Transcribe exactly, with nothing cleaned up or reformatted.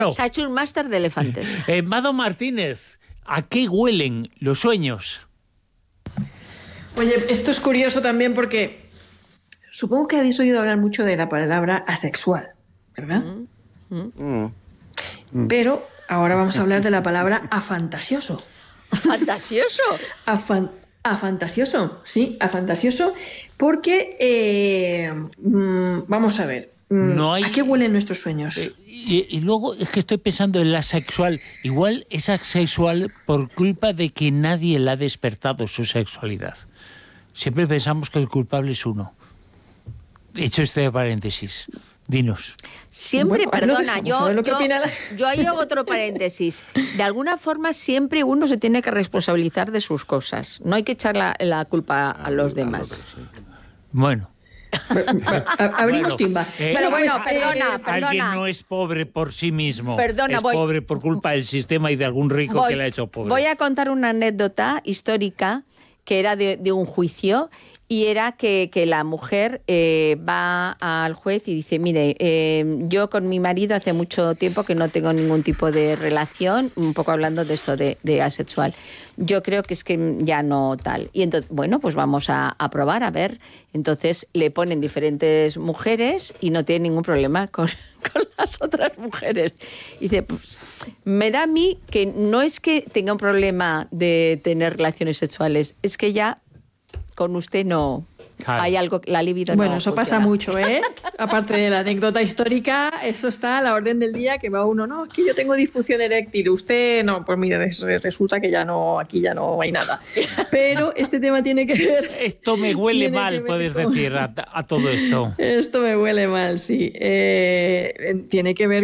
Se ha hecho un máster de elefantes. Eh, Mado Martínez, ¿a qué huelen los sueños? Oye, esto es curioso también porque supongo que habéis oído hablar mucho de la palabra asexual, ¿verdad? Mm. Pero ahora vamos a hablar de la palabra afantasioso. ¿Fantasioso? Afan afantasioso, sí, afantasioso, porque, eh, mm, vamos a ver, mm, No hay- ¿a qué huelen nuestros sueños? Eh, y, y luego es que estoy pensando en la asexual. Igual es asexual por culpa de que nadie le ha despertado su sexualidad. Siempre pensamos que el culpable es uno. Hecho este paréntesis, dinos. Siempre, Bueno, ahí lo perdona, dejamos, yo, a ver lo que yo, opina la- yo ahí hago otro paréntesis. De alguna forma siempre uno se tiene que responsabilizar de sus cosas. No hay que echar la, la culpa a los demás. Bueno. A- Abrimos Bueno, timba. eh, Pero bueno, pues, perdona, eh, perdona. Alguien no es pobre por sí mismo. Perdona, es voy- pobre por culpa del sistema y de algún rico Voy, que le ha hecho pobre. voy a contar una anécdota histórica que era de, de un juicio. Y era que, que la mujer eh, va al juez y dice, mire, eh, yo con mi marido hace mucho tiempo que no tengo ningún tipo de relación, un poco hablando de esto de, de asexual. Yo creo que es que ya no tal. Y entonces, bueno, pues vamos a, a probar, a ver. Entonces le ponen diferentes mujeres y no tiene ningún problema con, con las otras mujeres. Y dice, pues me da a mí que no es que tenga un problema de tener relaciones sexuales, es que ya... con usted no Claro. hay algo, la libido Bueno, no eso pasa funciona. mucho, ¿eh? Aparte de la anécdota histórica, eso está a la orden del día, que va uno, no, aquí yo tengo disfunción eréctil, usted no, pues mire, res- resulta que ya no, aquí ya no hay nada. Pero este tema tiene que ver... Esto me huele tiene que mal, ver puedes con- decir, a, a todo esto. Esto me huele mal, sí. Eh, tiene que ver